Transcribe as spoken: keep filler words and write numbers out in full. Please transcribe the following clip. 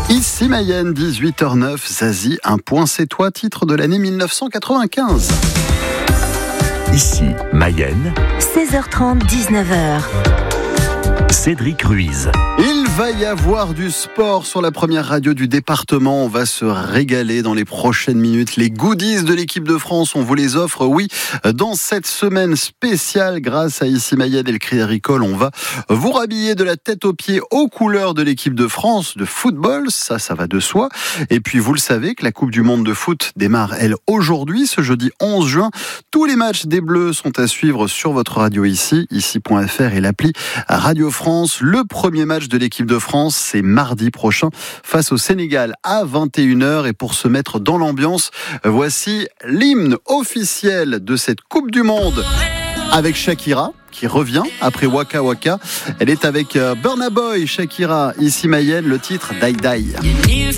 Ici Mayenne, dix-huit heures neuf, Zazie, un point c'est toi, titre de l'année mille neuf cent quatre-vingt-quinze. Ici Mayenne, seize heures trente, dix-neuf heures. Cédric Ruiz. Il va y avoir du sport sur la première radio du département. On va se régaler dans les prochaines minutes. Les goodies de l'équipe de France, on vous les offre, oui, dans cette semaine spéciale grâce à Ici Mayenne et le Crédit Agricole. On va vous rhabiller de la tête aux pieds aux couleurs de l'équipe de France de football. Ça, ça va de soi. Et puis, vous le savez que la Coupe du Monde de foot démarre, elle, aujourd'hui, ce jeudi onze juin. Tous les matchs des Bleus sont à suivre sur votre radio ici, ici point f r et l'appli Radio France. Le premier match de l'équipe de France, c'est mardi prochain face au Sénégal à vingt et une heures. Et pour se mettre dans l'ambiance, voici l'hymne officiel de cette Coupe du Monde avec Shakira qui revient après Waka Waka. Elle est avec Burna Boy, Shakira, ici Mayenne, le titre Die Die.